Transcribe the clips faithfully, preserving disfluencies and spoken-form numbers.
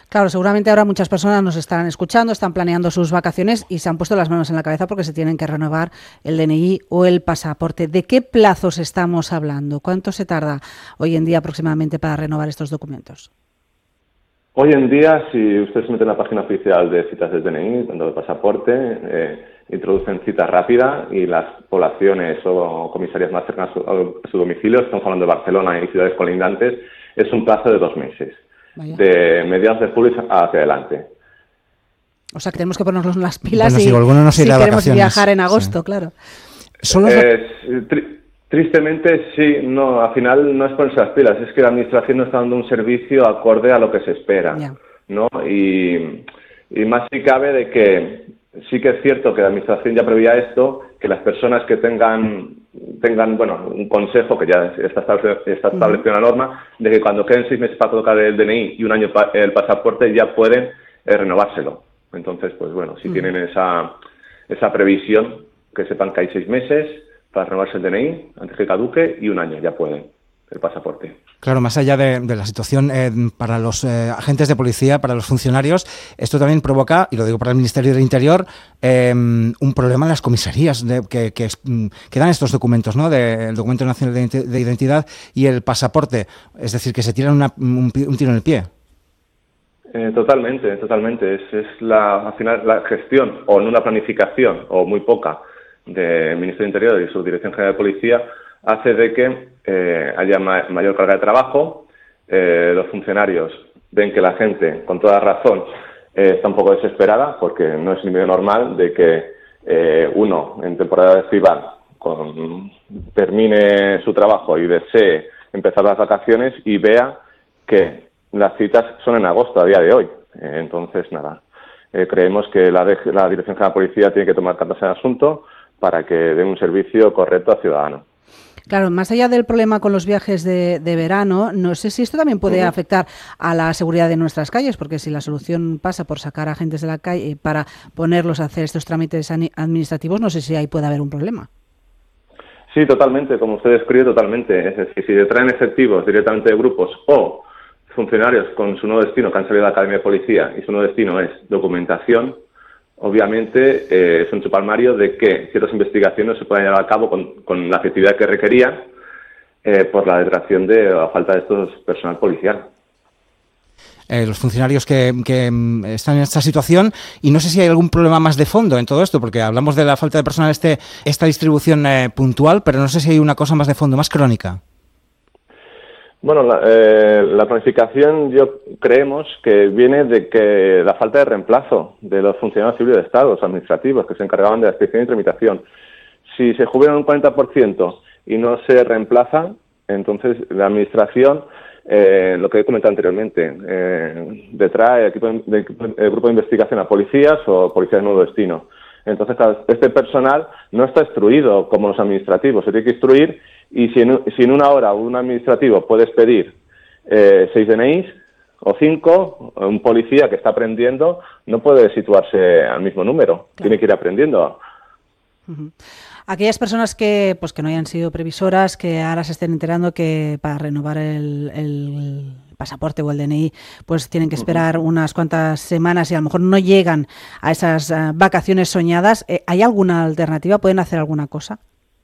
Claro, seguramente ahora muchas personas nos están escuchando, están planeando sus vacaciones y se han puesto las manos en la cabeza porque se tienen que renovar el D N I o el pasaporte. ¿De qué plazos estamos hablando? ¿Cuánto se tarda hoy en día aproximadamente para renovar estos documentos? Hoy en día, si ustedes se meten en la página oficial de citas del D N I, tanto de pasaporte, eh, introducen cita rápida y las poblaciones o comisarías más cercanas a su, a su domicilio, estamos hablando de Barcelona y ciudades colindantes, es un plazo de dos meses, Vaya. de mediados de julio hacia adelante. O sea, que tenemos que ponernos las pilas bueno, y si, no si queremos vacaciones. viajar en agosto, sí. claro. Solo eh, tri tristemente, sí, no, al final no es ponerse las pilas, es que la Administración no está dando un servicio acorde a lo que se espera, yeah. ¿no? Y, y más si cabe de que sí que es cierto que la Administración ya preveía esto, que las personas que tengan, tengan bueno, un consejo, que ya está establecido, está establecido en la norma, de que cuando queden seis meses para colocar el D N I y un año pa el pasaporte ya pueden eh, renovárselo. Entonces, pues bueno, si uh-huh. tienen esa, esa previsión, que sepan que hay seis meses para renovarse el D N I antes que caduque y un año ya pueden el pasaporte. Claro, más allá de, de la situación eh, para los eh, agentes de policía, para los funcionarios, esto también provoca, y lo digo para el Ministerio del Interior, eh, un problema en las comisarías de, que, que, que dan estos documentos, ¿no? De, el documento nacional de, de identidad y el pasaporte. Es decir, que se tiran una, un, un tiro en el pie. Eh, totalmente, totalmente. Es, es la, al final la gestión o no una planificación o muy poca del Ministerio del Interior y su Dirección General de Policía hace de que eh, haya ma mayor carga de trabajo, eh, los funcionarios ven que la gente, con toda razón, eh, está un poco desesperada porque no es ni medio normal de que eh, uno en temporada estival con, termine su trabajo y desee empezar las vacaciones y vea que las citas son en agosto a día de hoy. Eh, entonces, nada, eh, creemos que la, la Dirección General de Policía tiene que tomar cartas en el asunto para que dé un servicio correcto al ciudadano. Claro, más allá del problema con los viajes de, de verano, no sé si esto también puede uh-huh. afectar a la seguridad de nuestras calles, porque si la solución pasa por sacar a agentes de la calle para ponerlos a hacer estos trámites administrativos, no sé si ahí puede haber un problema. Sí, totalmente, como usted describe, totalmente. Es decir, si le traen efectivos directamente de grupos o funcionarios con su nuevo destino que han salido de la Academia de Policía y su nuevo destino es documentación, obviamente eh, es un chupalmario de que ciertas investigaciones no se puedan llevar a cabo con, con la efectividad que requerían eh, por la detracción de la falta de estos personal policial. Eh, los funcionarios que, que están en esta situación, y no sé si hay algún problema más de fondo en todo esto, porque hablamos de la falta de personal, este, esta distribución eh, puntual, pero no sé si hay una cosa más de fondo, más crónica. Bueno, la, eh, la planificación yo creemos que viene de que la falta de reemplazo de los funcionarios civiles de Estado, los administrativos, que se encargaban de la expedición y tramitación. Si se jubilan un cuarenta por ciento y no se reemplazan, entonces la Administración, eh, lo que he comentado anteriormente, eh, detrae el, equipo de, de, el grupo de investigación a policías o policías de nuevo destino. Entonces, este personal no está instruido como los administrativos, se tiene que instruir. Y si en, si en una hora un administrativo puedes pedir eh, seis D N Is o cinco, un policía que está aprendiendo no puede situarse al mismo número, claro. Tiene que ir aprendiendo. Uh-huh. Aquellas personas que pues que no hayan sido previsoras, que ahora se estén enterando que para renovar el, el pasaporte o el D N I pues tienen que esperar uh-huh. unas cuantas semanas y a lo mejor no llegan a esas uh, vacaciones soñadas, eh, ¿hay alguna alternativa? ¿Pueden hacer alguna cosa?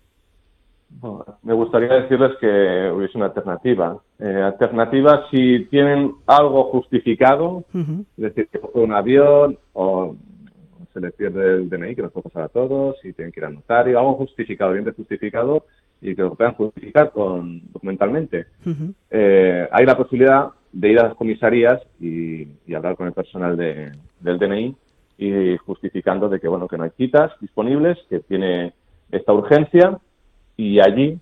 Bueno, me gustaría decirles que hubiese una alternativa. Eh, alternativa si tienen algo justificado, uh-huh. es decir, que fue un avión o se les pierde el D N I, que nos puede pasar a todos, si tienen que ir al notario, algo justificado, bien justificado y que lo puedan justificar con, documentalmente. Uh-huh. eh, hay la posibilidad de ir a las comisarías y, y hablar con el personal de, del D N I y justificando de que, bueno, que no hay citas disponibles, que tiene esta urgencia. Y allí,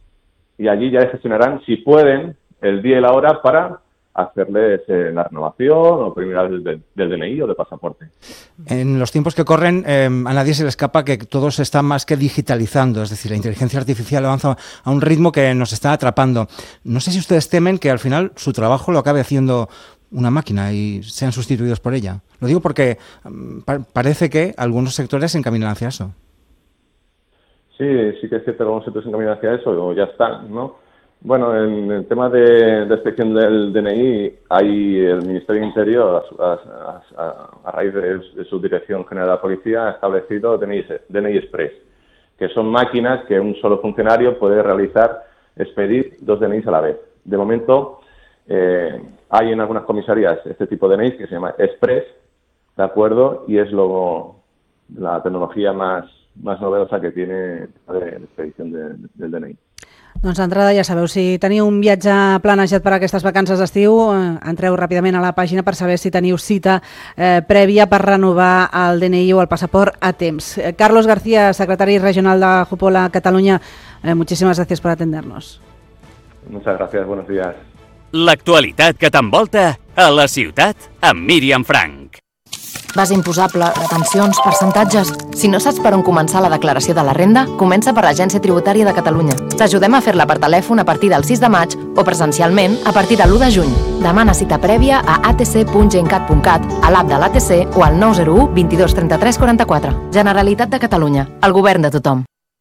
y allí ya gestionarán, si pueden, el día y la hora para hacerles eh, la renovación o primera del, del D N I o de pasaporte. En los tiempos que corren, eh, a nadie se le escapa que todo se está más que digitalizando, es decir, la inteligencia artificial avanza a un ritmo que nos está atrapando. No sé si ustedes temen que al final su trabajo lo acabe haciendo una máquina y sean sustituidos por ella. Lo digo porque um, pa parece que algunos sectores se encaminan hacia eso. Sí, sí que es cierto que algunos sectores se encaminan hacia eso, o ya están, ¿no? Bueno, en el tema de, de inspección del D N I, hay el Ministerio de Interior, a, a, a, a raíz de, de su Dirección General de la Policía, ha establecido D N I, D N I Express, que son máquinas que un solo funcionario puede realizar, expedir dos D N Is a la vez. De momento, eh, hay en algunas comisarías este tipo de D N Is que se llama Express, ¿de acuerdo? Y es lo, la tecnología más, más novedosa que tiene la expedición de, del D N I. Doncs d'entrada ja sabeu, si teniu un viatge planejat per a aquestes vacances d'estiu, eh, entreu ràpidament a la pàgina per saber si teniu cita eh, prèvia per renovar el D N I o el passaport a temps. Eh, Carlos García, secretari regional de Jupola Catalunya, eh, muchísimas gracias por atendernos. Muchas gracias, buenos días. L'actualitat que t'envolta a la ciutat amb Míriam Frank. Base imposable, retencions, percentatges... Si no saps per on començar la declaració de la renda, comença per l'Agència Tributària de Catalunya. T'ajudem a fer-la per telèfon a partir del sis de maig o presencialment a partir de l'u de juny. Demana cita prèvia a a t c punt gencat punt cat, a l'app de l'A T C o al nou zero u vint-i-dos trenta-tres quaranta-quatre. Generalitat de Catalunya, el govern de tothom.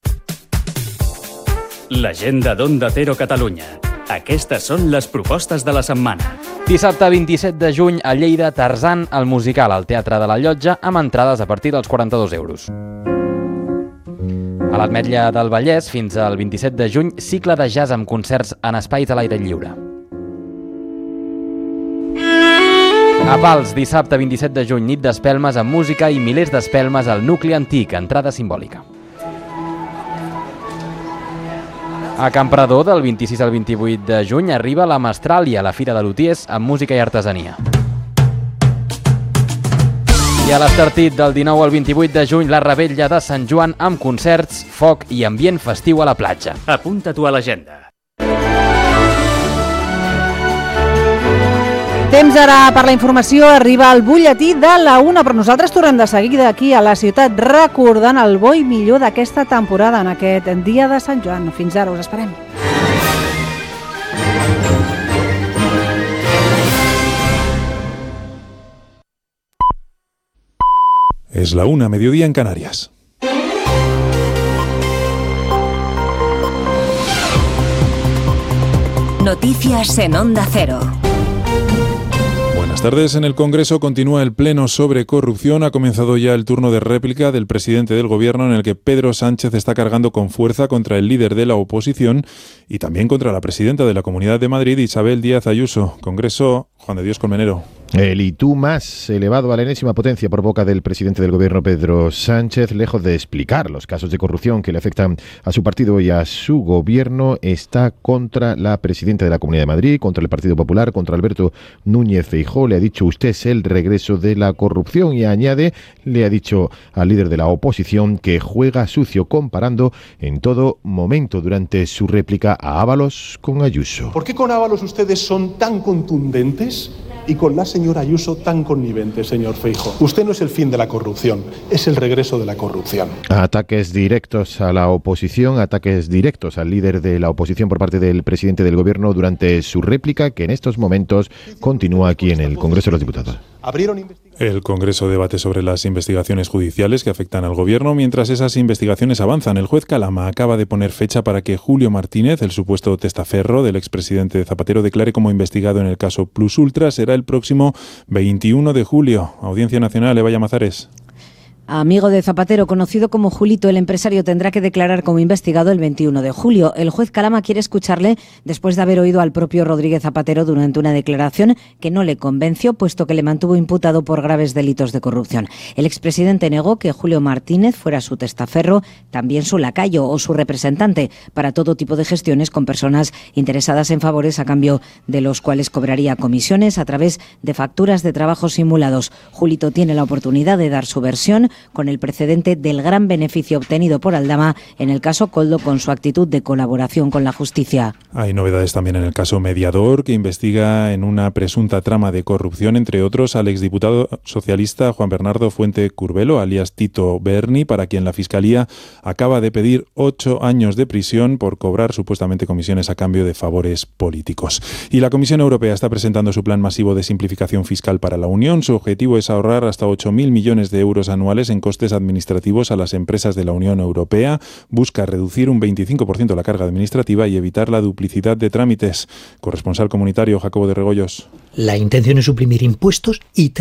L'agenda d'Onda Cero Catalunya. Aquestes són les propostes de la setmana. Dissabte vint-i-set de juny a Lleida, Tarzan, el musical al Teatre de la Llotja, amb entrades a partir dels quaranta-dos euros. A l'Ametlla del Vallès, fins al vint-i-set de juny, cicle de jazz amb concerts en espais a l'aire lliure. A Pals, dissabte vint-i-set de juny, nit d'espelmes amb música i milers d'espelmes al nucli antic, entrada simbòlica. A Campredó, del vint-i-sis al vint-i-vuit de juny, arriba la Mestràlia, la Fira de Lutiers, amb música i artesania. I a l'Estartit, del dinou al vint-i-vuit de juny, la Revetlla de Sant Joan, amb concerts, foc i ambient festiu a la platja. Apunta-t'ho a l'agenda. Temps ara per la informació, arriba el butlletí de la una, però nosaltres tornem de seguida aquí a la ciutat recordant el bo i millor d'aquesta temporada en aquest dia de Sant Joan. Fins ara, us esperem. Es la una, mediodía en Canarias. Noticias en Onda Cero. Buenas tardes. En el Congreso continúa el pleno sobre corrupción. Ha comenzado ya el turno de réplica del presidente del Gobierno, en el que Pedro Sánchez está cargando con fuerza contra el líder de la oposición y también contra la presidenta de la Comunidad de Madrid, Isabel Díaz Ayuso. Congreso, Juan de Dios Colmenero. El y tú más, elevado a la enésima potencia por boca del presidente del Gobierno, Pedro Sánchez, lejos de explicar los casos de corrupción que le afectan a su partido y a su gobierno, está contra la presidenta de la Comunidad de Madrid, contra el Partido Popular, contra Alberto Núñez Feijóo. Le ha dicho: usted es el regreso de la corrupción, y añade, le ha dicho al líder de la oposición que juega sucio, comparando en todo momento durante su réplica a Ábalos con Ayuso. ¿Por qué con Ábalos ustedes son tan contundentes y con la señora Ayuso tan connivente, señor Feijóo? Usted no es el fin de la corrupción, es el regreso de la corrupción. Ataques directos a la oposición, ataques directos al líder de la oposición por parte del presidente del Gobierno durante su réplica, que en estos momentos continúa aquí en el Congreso de los Diputados. El Congreso debate sobre las investigaciones judiciales que afectan al Gobierno. Mientras esas investigaciones avanzan, el juez Calama acaba de poner fecha para que Julio Martínez, el supuesto testaferro del expresidente Zapatero, declare como investigado en el caso Plus Ultra. Será el próximo veintiuno de julio. Audiencia Nacional, Eva Llamazares. Amigo de Zapatero, conocido como Julito, el empresario tendrá que declarar como investigado el veintiuno de julio. El juez Calama quiere escucharle después de haber oído al propio Rodríguez Zapatero durante una declaración que no le convenció, puesto que le mantuvo imputado por graves delitos de corrupción. El expresidente negó que Julio Martínez fuera su testaferro, también su lacayo o su representante para todo tipo de gestiones con personas interesadas en favores a cambio de los cuales cobraría comisiones a través de facturas de trabajos simulados. Julito tiene la oportunidad de dar su versión, con el precedente del gran beneficio obtenido por Aldama en el caso Koldo con su actitud de colaboración con la justicia. Hay novedades también en el caso Mediador, que investiga en una presunta trama de corrupción, entre otros, al exdiputado socialista Juan Bernardo Fuente Curbelo, alias Tito Berni, para quien la Fiscalía acaba de pedir ocho años de prisión por cobrar supuestamente comisiones a cambio de favores políticos. Y la Comisión Europea está presentando su plan masivo de simplificación fiscal para la Unión. Su objetivo es ahorrar hasta ocho mil millones de euros anuales ahorrarles en costes administrativos a las empresas de la Unión Europea. Busca reducir un veinticinco por ciento la carga administrativa y evitar la duplicidad de trámites. Corresponsal comunitario Jacobo de Regoyos. La intención es suprimir impuestos y